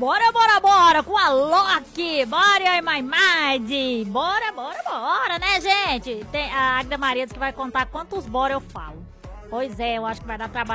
Bora com a Loki. Bora aí, my mind. Bora, né, gente? Tem a Agda Maria diz que vai contar quantos bora eu falo. Pois é, eu acho que vai dar trabalho.